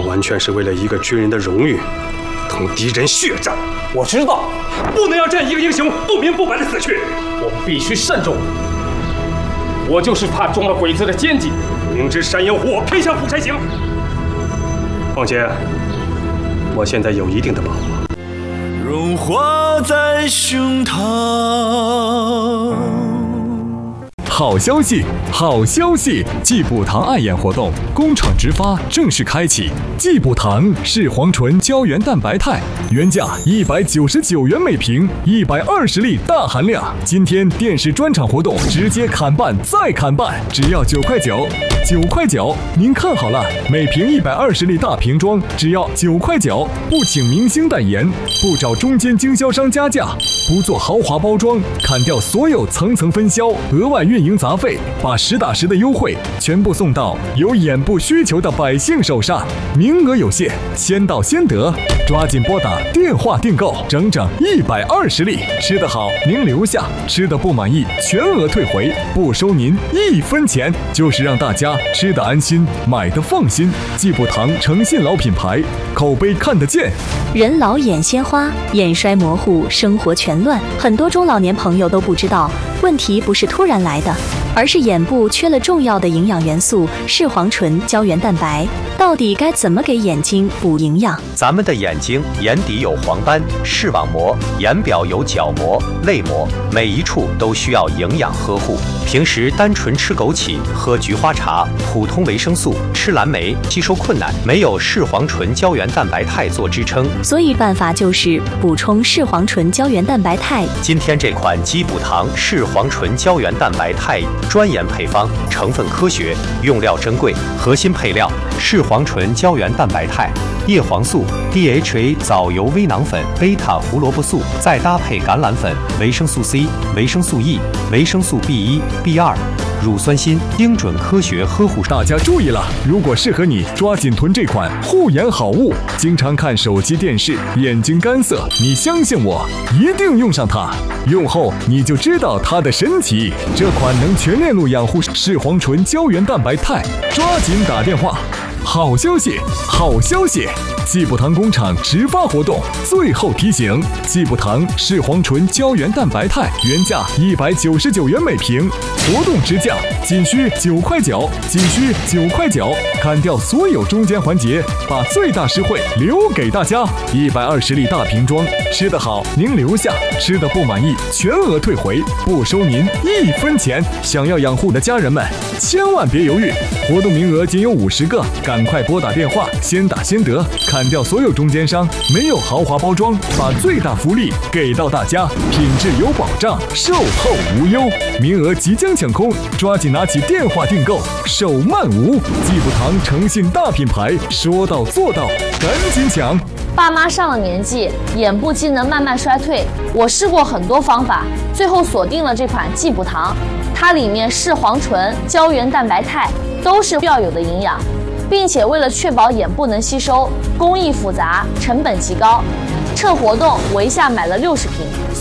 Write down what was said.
完全是为了一个军人的荣誉，同敌人血战。 我知道， 不能让这样一个英雄不明不白的死去。 我们必须慎重。我就是怕中了鬼子的奸计， 明知山有虎，我偏向虎山行。况且，我现在有一定的把握。 融化在胸膛。 好消息，好消息！季补堂爱眼活动工厂直发正式开启。季补堂视黄醇胶原蛋白肽原价199元每瓶，120粒大含量。今天电视专场活动直接砍半再砍半，只要9块9，9块9。您看好了，每瓶120粒大瓶装只要9块9，不请明星代言，不找中间经销商加价，不做豪华包装，砍掉所有层层分销、额外运营杂费，把实打实的优惠全部送到有眼部需求的百姓手上。名额有限，先到先得，抓紧拨打电话订购，整整120粒。吃得好您留下，吃得不满意全额退回，不收您1分钱，就是让大家吃得安心，买得放心。季补堂诚信老品牌，口碑看得见。 人老眼先花，眼衰模糊，生活全乱。很多中老年朋友都不知道，问题不是突然来的，而是眼部缺了重要的营养元素视黄醇胶原蛋白。到底该怎么给眼睛补营养？ 咱们的眼睛眼底有黄斑、视网膜，眼表有角膜、泪膜，每一处都需要营养呵护。平时单纯吃枸杞、喝菊花茶、普通维生素、吃蓝莓，吸收困难，没有视黄醇胶原蛋白肽做支撑。 所以办法就是补充视黄醇胶原蛋白肽。 今天这款鸡补堂视黄醇胶原蛋白肽专研配方，成分科学，用料珍贵，核心配料视黄醇胶原蛋白肽、叶黄素、DHA 藻油微囊粉、贝塔胡萝卜素，再搭配橄榄粉、维生素 C、维生素 E、维生素 B1、B2。乳酸锌，精准科学呵护。 大家注意了，如果适合你，抓紧囤这款护眼好物。经常看手机电视，眼睛干涩，你相信我，一定用上它。用后你就知道它的神奇。这款能全链路养护视黄醇胶原蛋白肽，抓紧打电话。好消息，好消息！季补堂工厂直发活动，最后提醒：季补堂视黄醇胶原蛋白肽原价199元每瓶，活动直降，仅需9块9，仅需9块9，砍掉所有中间环节，把最大实惠留给大家。120粒大瓶装，吃得好您留下，吃得不满意全额退回，不收您1分钱。想要养护的家人们，千万别犹豫，活动名额仅有50个，赶快拨打电话，先打先得，砍掉所有中间商，没有豪华包装，把最大福利给到大家，品质有保障，售后无忧。名额即将抢空，抓紧拿起电话订购，手慢无。季补堂诚信大品牌，说到做到，赶紧抢！ 爸妈上了年纪，眼部机能慢慢衰退，我试过很多方法，最后锁定了这款季补堂。它里面视黄醇、胶原蛋白肽都是要有的营养，并且为了确保眼部能吸收，工艺复杂，成本极高。趁活动，我一下买了60瓶。